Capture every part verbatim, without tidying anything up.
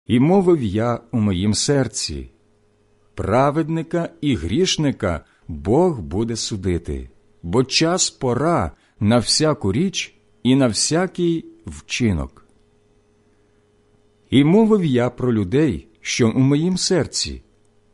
І мовив я у моїм серці: праведника і грішника Бог буде судити, бо час пора на всяку річ і на всякий вчинок. І мовив я про людей, що у моїм серці: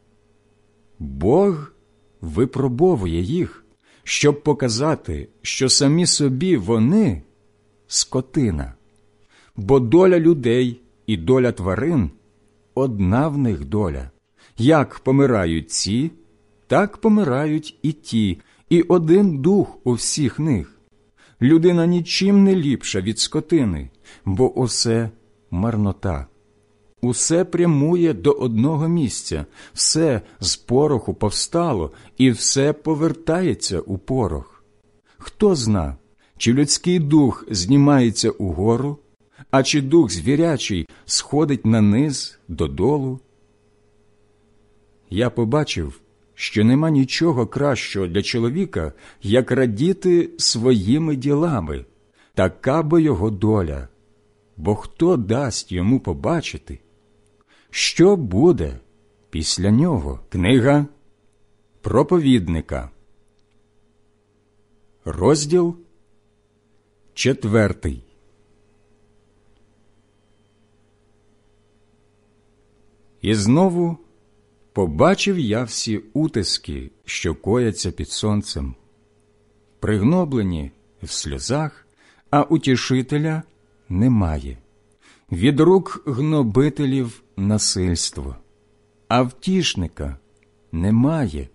Бог випробовує їх, щоб показати, що самі собі вони – скотина, бо доля людей і доля тварин – одна в них доля. Як помирають ці, так помирають і ті, і один дух у всіх них. Людина нічим не ліпша від скотини, бо усе марнота. Усе прямує до одного місця, все з пороху повстало, і все повертається у порох. Хто зна, чи людський дух знімається угору, а чи дух звірячий сходить на низ додолу? Я побачив, що нема нічого кращого для чоловіка, як радіти своїми ділами, така бо його доля. Бо хто дасть йому побачити, що буде після нього? Книга Проповідника, розділ четвертий. І знову побачив я всі утиски, що кояться під сонцем, пригноблені в сльозах, а утішителя немає. Від рук гнобителів насильство, а втішника немає.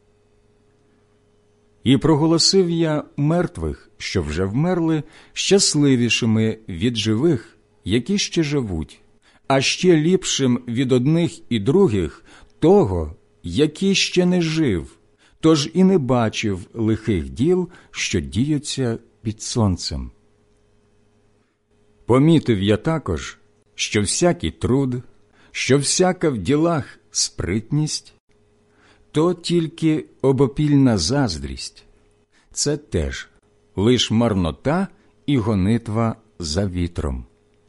І проголосив я мертвих, що вже вмерли, щасливішими від живих, які ще живуть, а ще ліпшим від одних і других того, який ще не жив, тож і не бачив лихих діл, що діються під сонцем. Помітив я також, що всякий труд, що всяка в ділах спритність, то тільки обопільна заздрість, це теж лиш марнота і гонитва за вітром.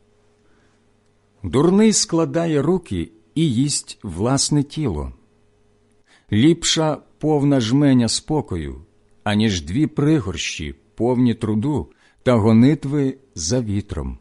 Дурний складає руки і їсть власне тіло. Ліпша повна жменя спокою, аніж дві пригорщі, повні труду та гонитви за вітром.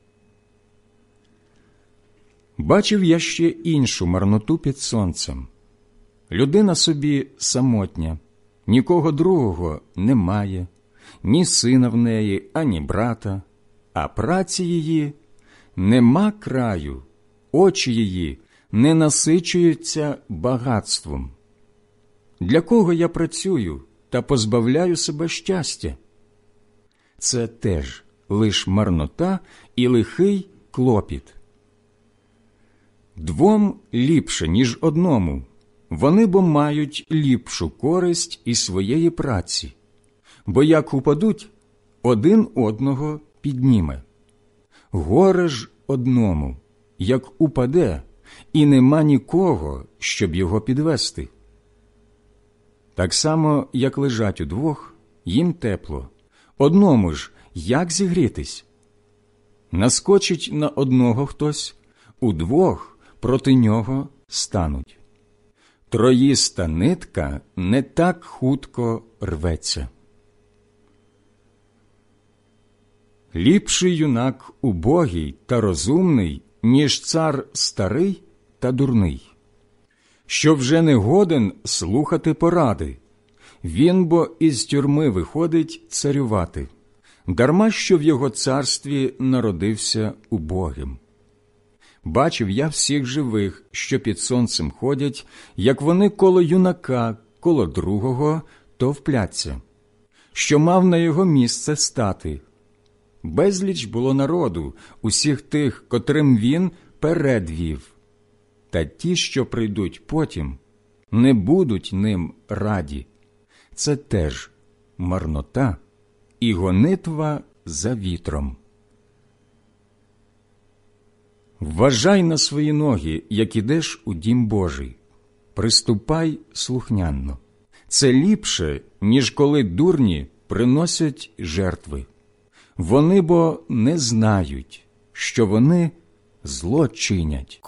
Бачив я ще іншу марноту під сонцем. Людина собі самотня, нікого другого немає, ні сина в неї, ані брата, а праці її нема краю, очі її не насичуються багатством. Для кого я працюю та позбавляю себе щастя? Це теж лиш марнота і лихий клопіт. Двом ліпше, ніж одному, вони бо мають ліпшу користь із своєї праці, бо як упадуть, один одного підніме. Горе ж одному, як упаде, і нема нікого, щоб його підвести. Так само, як лежать удвох, їм тепло, одному ж як зігрітись? Наскочить на одного хтось, удвох проти нього стануть. Троїста нитка не так хутко рветься. Ліпший юнак убогий та розумний, ніж цар старий та дурний, що вже не годен слухати поради. Він бо із тюрми виходить царювати, дарма що в його царстві народився убогим. Бачив я всіх живих, що під сонцем ходять, як вони коло юнака, коло другого товпляться, що мав на його місце стати. Безліч було народу, усіх тих, котрим він передвів. Та ті, що прийдуть потім, не будуть ним раді. Це теж марнота і гонитва за вітром. Вважай на свої ноги, як ідеш у дім Божий. Приступай слухняно. Це ліпше, ніж коли дурні приносять жертви. Вони бо не знають, що вони зло чинять.